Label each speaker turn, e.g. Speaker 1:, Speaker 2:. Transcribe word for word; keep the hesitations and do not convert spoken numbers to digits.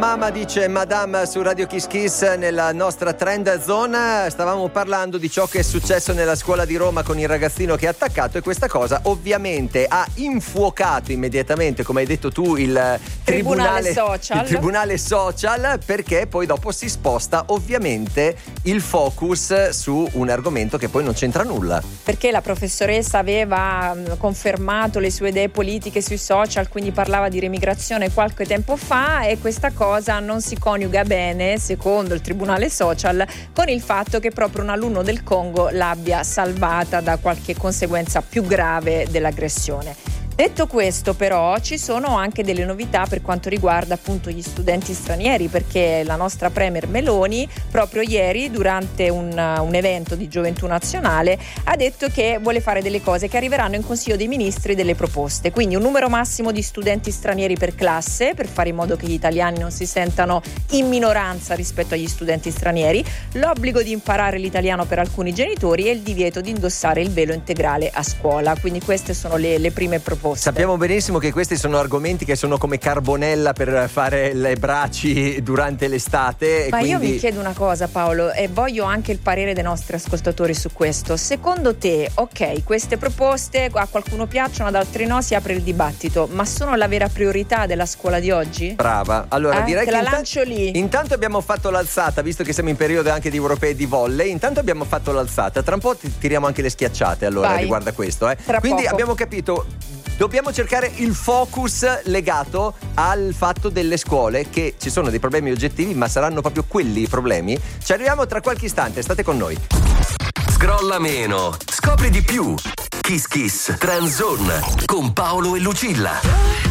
Speaker 1: Mama dice Madame su Radio Kiss Kiss nella nostra trend zone. Stavamo parlando di ciò che è successo nella scuola di Roma con il ragazzino che ha attaccato, e questa cosa ovviamente ha infuocato immediatamente, come hai detto tu, il tribunale,
Speaker 2: tribunale social.
Speaker 1: il tribunale social, perché poi dopo si sposta ovviamente il focus su un argomento che poi non c'entra nulla.
Speaker 2: Perché la professoressa aveva confermato le sue idee politiche sui social, quindi parlava di remigrazione qualche tempo fa, e questa cosa non si coniuga bene, secondo il tribunale social, con il fatto che proprio un alunno del Congo l'abbia salvata da qualche conseguenza più grave dell'aggressione. Detto questo, però, ci sono anche delle novità per quanto riguarda appunto gli studenti stranieri, perché la nostra premier Meloni proprio ieri, durante un, un evento di Gioventù Nazionale, ha detto che vuole fare delle cose che arriveranno in Consiglio dei Ministri, delle proposte, quindi un numero massimo di studenti stranieri per classe, per fare in modo che gli italiani non si sentano in minoranza rispetto agli studenti stranieri, l'obbligo di imparare l'italiano per alcuni genitori e il divieto di indossare il velo integrale a scuola. Quindi queste sono le, le prime proposte.
Speaker 1: Sappiamo benissimo che questi sono argomenti che sono come carbonella per fare le braci durante l'estate.
Speaker 2: Ma
Speaker 1: e quindi...
Speaker 2: io mi chiedo una cosa, Paolo, e voglio anche il parere dei nostri ascoltatori su questo. Secondo te, ok, queste proposte a qualcuno piacciono, ad altri no, si apre il dibattito, ma sono la vera priorità della scuola di oggi?
Speaker 1: Brava, allora
Speaker 2: eh,
Speaker 1: direi
Speaker 2: te
Speaker 1: che
Speaker 2: la
Speaker 1: intan-
Speaker 2: lancio lì.
Speaker 1: Intanto abbiamo fatto l'alzata, visto che siamo in periodo anche di europei di volley. Intanto abbiamo fatto l'alzata, tra un po' ti tiriamo anche le schiacciate allora
Speaker 2: Vai.
Speaker 1: riguardo a questo, eh.
Speaker 2: Tra
Speaker 1: Quindi
Speaker 2: poco.
Speaker 1: abbiamo capito, dobbiamo cercare il focus legato al fatto delle scuole, che ci sono dei problemi oggettivi, ma saranno proprio quelli i problemi. Ci arriviamo tra qualche istante, state con noi.
Speaker 3: Scrolla meno, scopri di più. Kiss Kiss Trend Zone con Paolo e Lucilla.